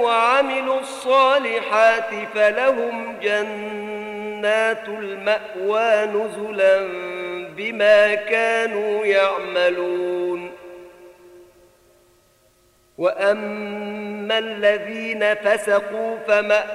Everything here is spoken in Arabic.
وعملوا الصالحات فلهم جنات المأوى نزلا بما كانوا يعملون. وأما الذين فسقوا